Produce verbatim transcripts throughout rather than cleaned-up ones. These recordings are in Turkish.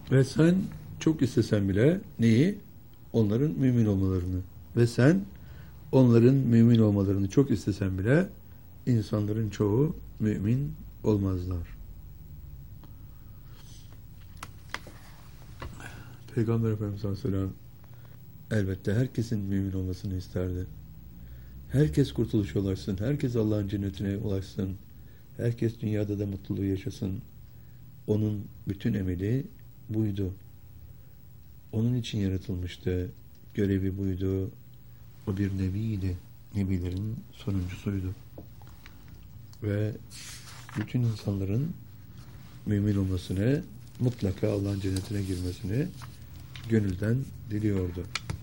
Ve sen çok istesen bile neyi? Onların mümin olmalarını. Ve sen onların mümin olmalarını çok istesen bile insanların çoğu mümin olmazlar. Peygamber Efendimiz sallallahu aleyhi ve sellem elbette herkesin mümin olmasını isterdi. Herkes kurtuluşa ulaşsın. Herkes Allah'ın cennetine ulaşsın. Herkes dünyada da mutluluğu yaşasın. Onun bütün emeli buydu. Onun için yaratılmıştı. Görevi buydu. O bir nebiydi. Nebilerin sonuncusuydu. Ve bütün insanların mümin olmasını, mutlaka Allah'ın cennetine girmesini gönülden diliyordu.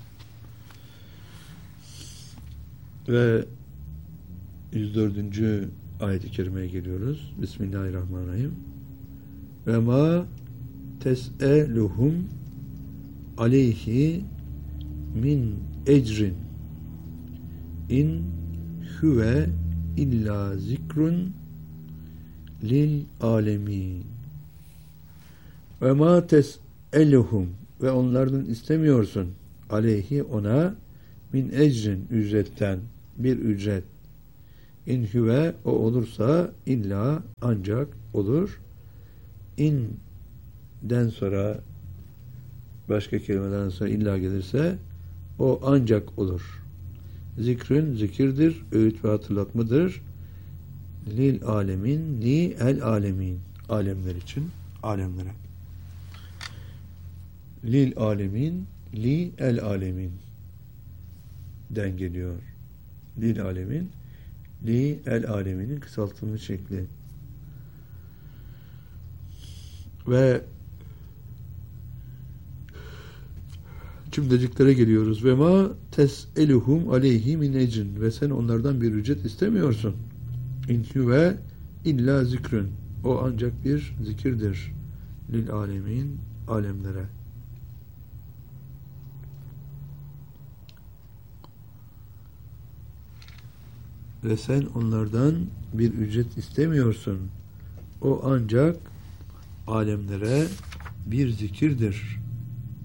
Ve yüz dördüncü ayet-i kerimeye geliyoruz. Bismillahirrahmanirrahim. Ve ma tes'eluhum aleyhi min ecrin in huve illa zikrun lil alemin. Ve ma tes'eluhum, ve onlardan istemiyorsun aleyhi, ona, min ecrin, ücretten, bir ücret. İn huve, o olursa, illa, ancak olur. İn den sonra başka kelimeden sonra illa gelirse o ancak olur. Zikrün, zikirdir, öğüt ve hatırlatmadır. Lil alemin, li el alemin, alemler için, alemlere. Lil alemin, li el alemin den geliyor. Lil alemin, li el aleminin kısaltılmış şekli. Ve cümleciklere geliyoruz. Ve ma tes'eluhum aleyhi min ecrin, ve sen onlardan bir ücret istemiyorsun. İn huve illa zikrün, o ancak bir zikirdir. Lil alemin, alemlere. Ve sen onlardan bir ücret istemiyorsun. O ancak alemlere bir zikirdir.